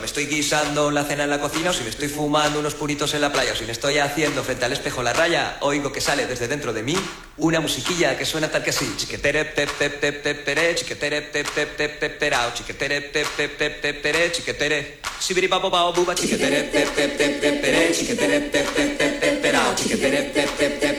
estoy guisando la cena en la cocina, o si me estoy fumando unos puritos en la playa, o si me estoy haciendo frente al espejo la raya, oigo que sale desde dentro de mí una musiquilla que suena tal que así. Chiquetere pep pep pep pep pere, chiquetere pep pep pep pep perao, chiquetere pep pep pep pep pere, chiquetere sibiri papo pao buba, chiquetere pep pep pep pep pere, chiquetere pep pep pep pep perao, chiquetere pep pep pep